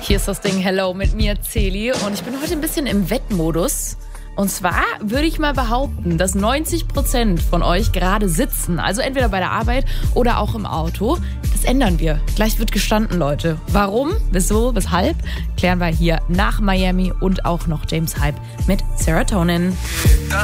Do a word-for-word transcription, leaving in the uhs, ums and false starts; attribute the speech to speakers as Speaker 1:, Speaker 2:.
Speaker 1: Hier ist das Ding Hello mit mir, Celi. Und ich bin heute ein bisschen im Wettmodus. Und zwar würde ich mal behaupten, dass neunzig Prozent von euch gerade sitzen. Also entweder bei der Arbeit oder auch im Auto. Das ändern wir. Gleich wird gestanden, Leute. Warum, wieso, weshalb, klären wir hier nach Miami und auch noch James Hype mit Serotonin.